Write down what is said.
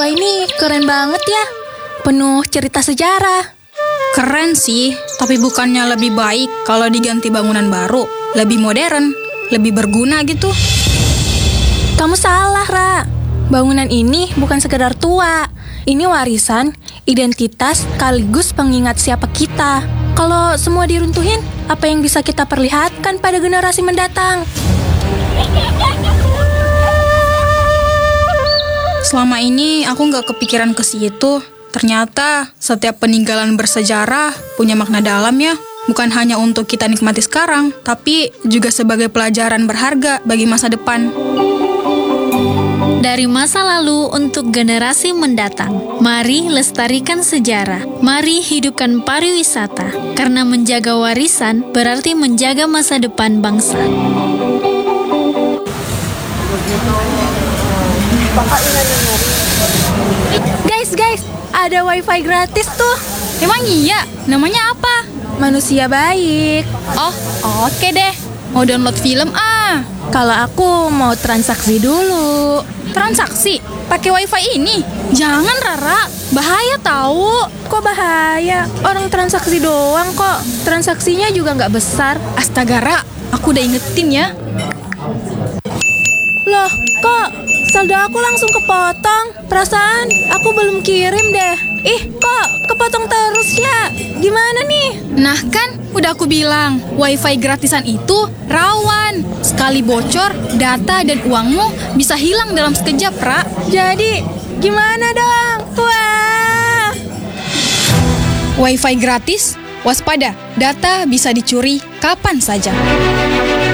Wah, ini keren banget ya. Penuh cerita sejarah. Keren sih, tapi bukannya lebih baik kalau diganti bangunan baru, lebih modern, lebih berguna gitu? Kamu salah, Ra. Bangunan ini bukan sekedar tua. Ini warisan, identitas, sekaligus pengingat siapa kita. Kalau semua diruntuhin, apa yang bisa kita perlihatkan pada generasi mendatang? Selama ini aku nggak kepikiran ke situ. Ternyata setiap peninggalan bersejarah punya makna dalam ya. Bukan hanya untuk kita nikmati sekarang, tapi juga sebagai pelajaran berharga bagi masa depan. Dari masa lalu untuk generasi mendatang, mari lestarikan sejarah. Mari hidupkan pariwisata, karena menjaga warisan berarti menjaga masa depan bangsa. Guys, ada wifi gratis tuh. Emang iya? Namanya apa? Manusia baik. Oh, oke deh. Mau download film ah. Kalau aku mau transaksi dulu. Transaksi? Pakai wifi ini? Jangan, Rara. Bahaya tahu. Kok bahaya? Orang transaksi doang kok. Transaksinya juga nggak besar. Astaga, Ra. Aku udah ingetin ya. Loh, kok saldo aku langsung kepotong? Perasaan aku belum kirim deh. Ih, kok kepotong terus ya? Gimana nih? Nah kan, udah aku bilang, wifi gratisan itu rawan. Sekali bocor, data dan uangmu bisa hilang dalam sekejap, Ra. Jadi, gimana dong? Wah! Wifi gratis? Waspada, data bisa dicuri kapan saja.